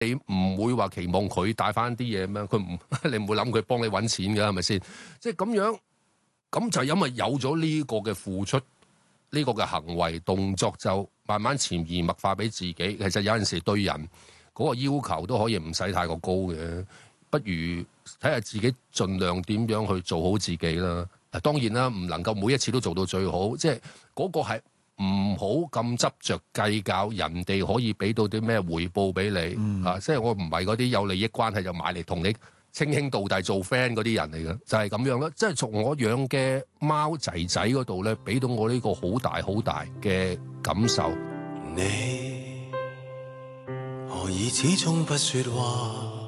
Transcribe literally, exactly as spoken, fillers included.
你唔會話期望佢帶翻啲嘢咩？佢唔，你唔會諗佢幫你揾錢㗎，係咪先？即係咁樣，咁就因為有咗呢個嘅付出，呢個嘅行為動作，就慢慢潛移默化俾自己。其實有陣時對人嗰個要求都可以唔使太過高嘅，不如睇下自己盡量點樣去做好自己啦。當然啦，唔能夠每一次都做到最好，即係嗰個係唔好咁執着計較人哋可以俾到啲咩回報俾你、嗯、啊！即係我唔係嗰啲有利益關係就買嚟同你稱兄道弟做 friend 嗰啲人嚟嘅，就係、是、咁樣啦。即係從我養嘅貓仔仔嗰度咧，俾到我呢個好大好大嘅感受。 你何以始終不說話？